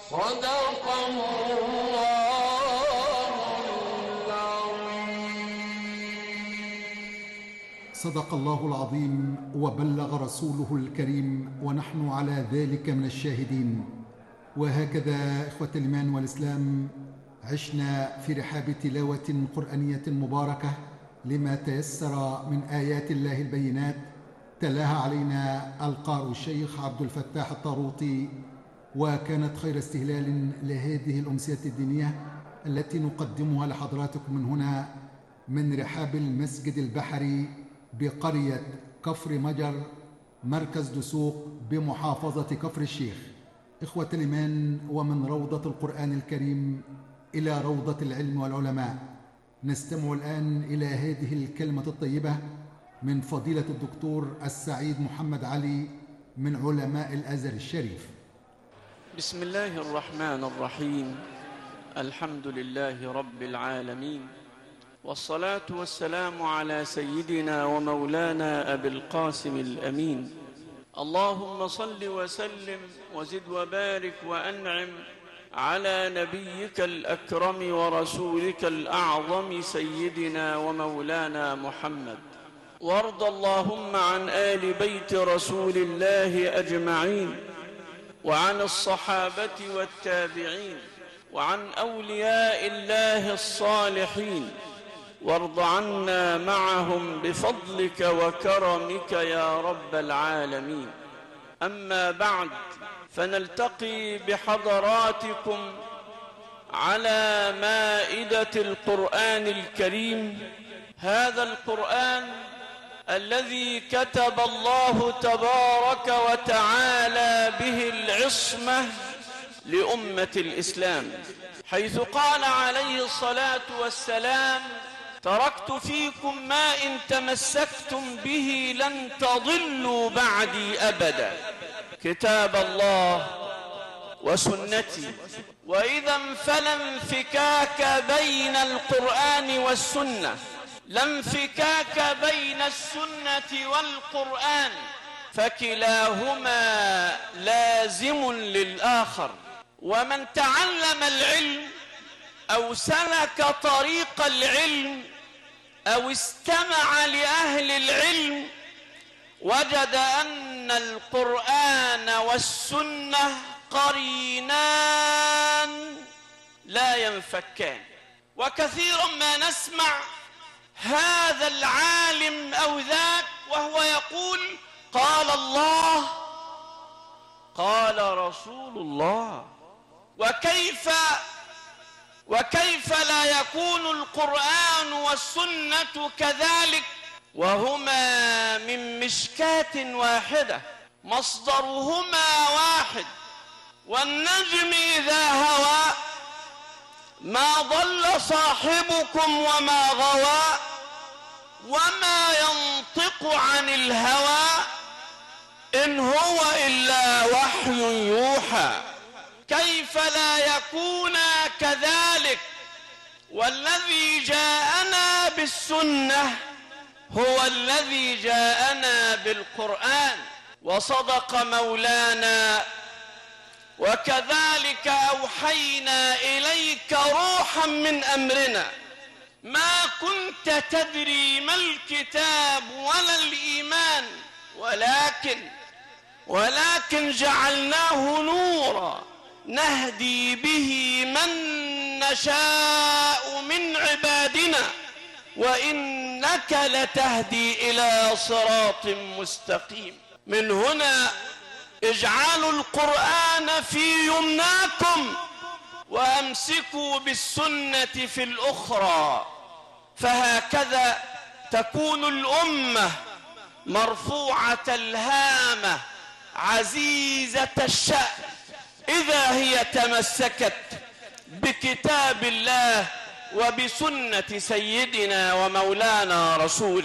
صدق الله العظيم. صدق الله العظيم وبلغ رسوله الكريم، ونحن على ذلك من الشاهدين. وهكذا إخوة الإيمان والإسلام عشنا في رحاب تلاوة قرآنية مباركة لما تيسر من آيات الله البينات، تلاها علينا القارئ الشيخ عبد الفتاح الطاروطي، وكانت خير استهلال لهذه الأمسية الدينية التي نقدمها لحضراتكم من هنا من رحاب المسجد البحري بقرية كفر مجر، مركز دسوق بمحافظة كفر الشيخ. إخوة الإيمان، ومن روضة القرآن الكريم إلى روضة العلم والعلماء، نستمع الآن إلى هذه الكلمة الطيبة من فضيلة الدكتور السعيد محمد علي من علماء الأزهر الشريف. بسم الله الرحمن الرحيم. الحمد لله رب العالمين، والصلاة والسلام على سيدنا ومولانا أبي القاسم الأمين. اللهم صل وسلم وزد وبارك وأنعم على نبيك الأكرم ورسولك الأعظم سيدنا ومولانا محمد، وارض اللهم عن آل بيت رسول الله أجمعين، وعن الصحابة والتابعين، وعن أولياء الله الصالحين، وارض عنا معهم بفضلك وكرمك يا رب العالمين. أما بعد، فنلتقي بحضراتكم على مائدة القرآن الكريم، هذا القرآن الذي كتب الله تبارك وتعالى به العصمة لأمة الإسلام، حيث قال عليه الصلاة والسلام: تركت فيكم ما إن تمسكتم به لن تضلوا بعدي أبدا، كتاب الله وسنتي. وإذا فلا انفكاك بين القرآن والسنة، لا انفكاك بين السنة والقرآن، فكلاهما لازم للآخر. ومن تعلم العلم أو سلك طريق العلم أو استمع لأهل العلم وجد أن القرآن والسنة قرينان لا ينفكان. وكثيرا ما نسمع هذا العالم أو ذاك وهو يقول: قال الله قال رسول الله. وكيف لا يكون القرآن والسنة كذلك وهما من مشكاة واحدة، مصدرهما واحد؟ والنجم إذا هوى ما ضل صاحبكم وما غوى، وما ينطق عن الهوى إن هو إلا وحي يوحى. كيف لا يكون كذلك؟ والذي جاءنا بالسنة هو الذي جاءنا بالقرآن. وصدق مولانا: وكذلك أوحينا إليك روحا من أمرنا ما كنت تدري ما الكتاب ولا الإيمان ولكن جعلناه نورا نهدي به من نشاء من عبادنا وإنك لتهدي إلى صراط مستقيم. من هنا اجعلوا القرآن في يمناكم وأمسكوا بالسنة في الأخرى، فهكذا تكون الأمة مرفوعة الهامة عزيزة الشأن إذا هي تمسكت بكتاب الله وبسنة سيدنا ومولانا رسول